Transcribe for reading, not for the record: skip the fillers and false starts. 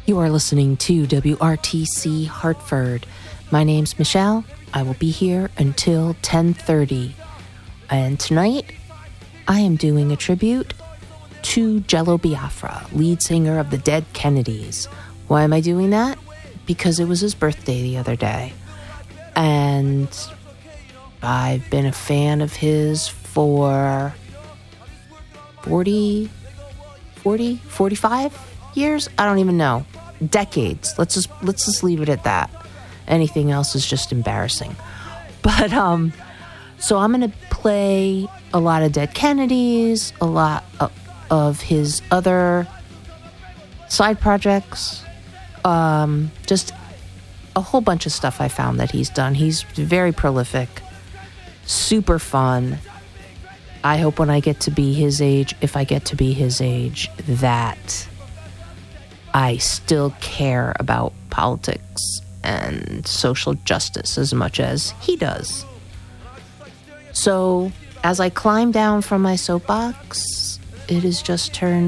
You are listening to WRTC Hartford. My name's Michelle. I will be here until 10:30. And tonight, I am doing a tribute to Jello Biafra, lead singer of the Dead Kennedys. Why am I doing that? Because it was his birthday the other day. And I've been a fan of his for 45 years? I don't even know. Decades. Let's just leave it at that. Anything else is just embarrassing. But so I'm going to play a lot of Dead Kennedys, a lot of his other side projects, just a whole bunch of stuff I found that he's done. He's very prolific, super fun. I hope when I get to be his age, if I get to be his age, that I still care about politics and social justice as much as he does. So, as I climb down from my soapbox, it has just turned